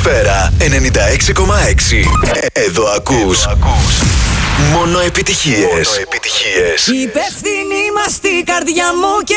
Ατμόσφαιρα 96,6. Εδώ ακούς μόνο επιτυχίες. Υπεύθυνοι είμαστε η καρδιά μου και